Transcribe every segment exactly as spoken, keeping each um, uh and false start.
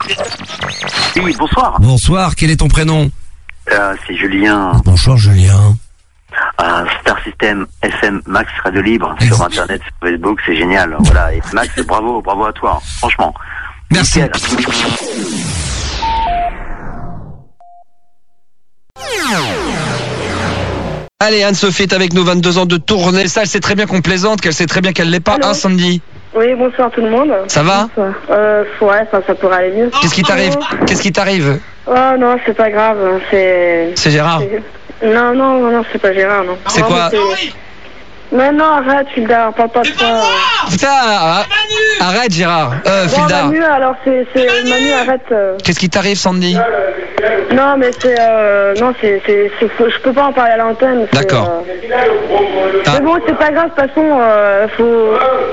Oui, bonsoir. Bonsoir, quel est ton prénom? Euh, c'est Julien. Bonjour Julien. Euh, Star System F M Max Radio Libre sur Internet, sur Facebook, c'est génial. Voilà, et Max, bravo, bravo à toi, franchement. Merci. Nickel. Allez, Anne-Sophie est avec nous, vingt-deux ans de tournée. Ça, elle sait très bien qu'on plaisante, qu'elle sait très bien qu'elle l'est pas. Allô Hein, Sandy? Oui, bonsoir tout le monde. Ça va? Bonsoir. Euh, ouais, ça, ça pourrait aller mieux. Qu'est-ce qui t'arrive? Qu'est-ce qui t'arrive? Oh non, c'est pas grave, c'est... C'est Gérard. c'est- Non, non, non, non, c'est pas Gérard, non. C'est Non, quoi? mais c'est- Mais non, arrête, Fildar, parle pas de ça. Putain, ah, arrête Gérard. Euh, Bon, Fildar. Manu, alors c'est... c'est- Manu, arrête. euh. Qu'est-ce qui t'arrive, Sandy? Non, mais c'est... Euh... Non, c'est... c'est- c'est- faut- Je peux pas en parler à l'antenne. c'est, D'accord. euh, Ah. Mais bon, c'est pas grave, de toute façon, euh, faut...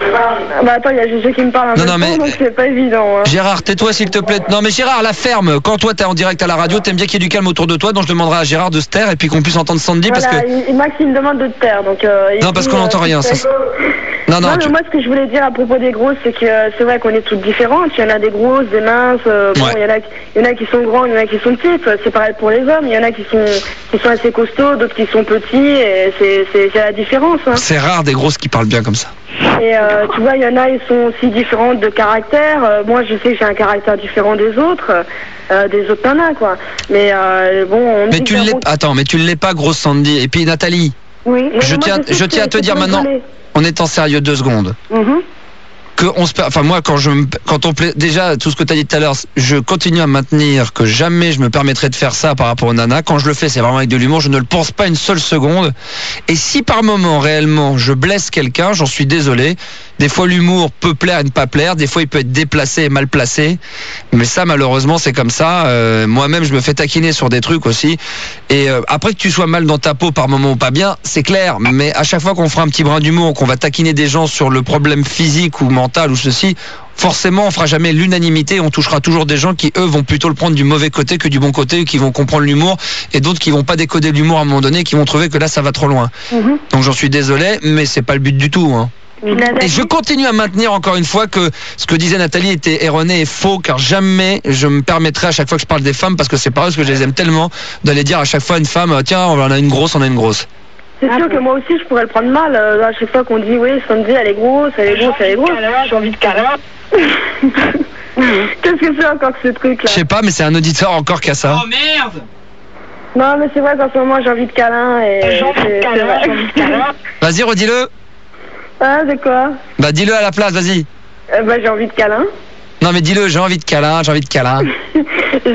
Bah attends, il y a Gégé qui me parle en Non, même non, temps, mais- donc c'est pas évident. Hein. Gérard, tais-toi s'il te plaît. Non mais Gérard, la ferme. Quand toi t'es en direct à la radio, t'aimes bien qu'il y ait du calme autour de toi, donc je demanderai à Gérard de se taire et puis qu'on puisse entendre Sandy Voilà, parce que... il- il- Max, il me demande de te taire, donc... euh, il Non, parce dit, qu'on euh, n'entend rien, c'est- ça- Non, non, Non, mais tu- moi, ce que je voulais dire à propos des grosses, c'est que euh, c'est vrai qu'on est toutes différentes. Il y en a des grosses, des minces. euh, bon, Ouais. il y en a, qui- il y en a qui sont grands, il y en a qui sont petites. C'est pareil pour les hommes. Il y en a qui sont, qui sont assez costauds, d'autres qui sont petits. Et c'est, c'est, c'est la différence. Hein. C'est rare des grosses qui parlent bien comme ça. Et euh, tu vois, il y en a, ils sont aussi différentes de caractère. Euh, moi, je sais que j'ai un caractère différent des autres, euh, des autres nanas, quoi. Mais euh, bon, on me Mais dit tu que l'es... j'ai un bon- Attends, mais tu l'es pas, grosse Sandy. Et puis Nathalie, Oui. mais je moi, tiens, sais je que tiens à te c'est dire pour maintenant, rigoler. en étant sérieux deux secondes, Mhm. que on se, per- enfin moi quand je, me- quand on plaît, déjà tout ce que tu as dit tout à l'heure, je continue à maintenir que jamais je me permettrai de faire ça par rapport aux nanas. Quand je le fais, c'est vraiment avec de l'humour. Je ne le pense pas une seule seconde. Et si par moment réellement je blesse quelqu'un, j'en suis désolé. Des fois l'humour peut plaire et ne pas plaire. Des fois il peut être déplacé et mal placé. Mais ça malheureusement c'est comme ça. Euh, moi-même je me fais taquiner sur des trucs aussi. Et euh, après que tu sois mal dans ta peau par moment ou pas bien, c'est clair. Mais à chaque fois qu'on fera un petit brin d'humour, qu'on va taquiner des gens sur le problème physique ou mental ou ceci, forcément on fera jamais l'unanimité. On touchera toujours des gens qui eux vont plutôt le prendre du mauvais côté que du bon côté, qui vont comprendre l'humour, et d'autres qui vont pas décoder l'humour à un moment donné, et qui vont trouver que là ça va trop loin. Mhm. Donc j'en suis désolé, mais c'est pas le but du tout. Hein. Et je continue à maintenir encore une fois que ce que disait Nathalie était erroné et faux, car jamais je me permettrai à chaque fois que je parle des femmes, parce que c'est pas parce que je les aime tellement, d'aller dire à chaque fois à une femme, tiens on en a une grosse, on a une grosse. C'est sûr que moi aussi je pourrais le prendre mal euh, à chaque fois qu'on dit oui, Sandy elle est grosse, elle est grosse, elle est grosse. J'ai envie de câlin. Qu'est-ce que c'est encore que ce truc Je là? sais pas, mais c'est un auditeur encore qui a ça. Oh merde! Non mais c'est vrai qu'en ce moment j'ai envie de câlin et J'ai envie de c'est- c'est câlin, vrai. j'ai envie de câlin. Vas-y, redis-le. Ah c'est quoi? Bah dis-le à la place, vas-y. euh, Bah j'ai envie de câlin. Non mais dis-le, j'ai envie de câlin, j'ai envie de câlin.